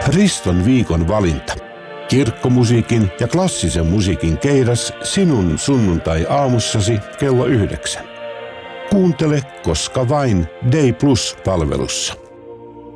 Riston viikon valinta. Kirkkomusiikin ja klassisen musiikin keidas sinun sunnuntai-aamussasi kello 9. Kuuntele koska vain Day Plus-palvelussa.